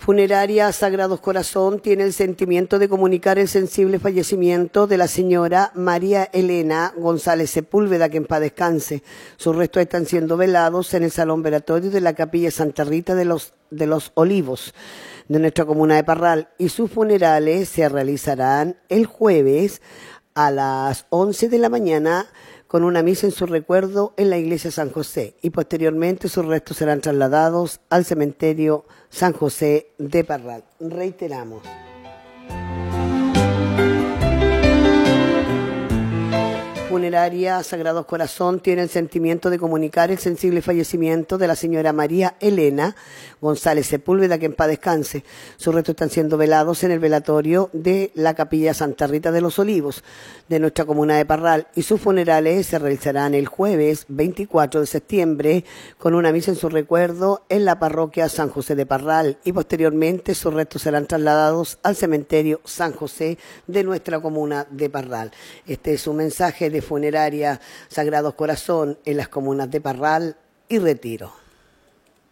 Funeraria Sagrados Corazón tiene el sentimiento de comunicar el sensible fallecimiento de la señora María Elena González Sepúlveda, que en paz descanse. Sus restos están siendo velados en el salón velatorio de la Capilla Santa Rita de los Olivos de nuestra comuna de Parral, y sus funerales se realizarán el jueves a las 11 de la mañana con una misa en su recuerdo en la iglesia San José, y posteriormente sus restos serán trasladados al cementerio San José de Parral. Reiteramos. Funeraria Sagrados Corazón tiene el sentimiento de comunicar el sensible fallecimiento de la señora María Elena González Sepúlveda, que en paz descanse. Sus restos están siendo velados en el velatorio de la Capilla Santa Rita de los Olivos de nuestra comuna de Parral, y sus funerales se realizarán el jueves 24 de septiembre con una misa en su recuerdo en la parroquia San José de Parral, y posteriormente sus restos serán trasladados al cementerio San José de nuestra comuna de Parral. Este es un mensaje de Funeraria Sagrados Corazón en las comunas de Parral y Retiro.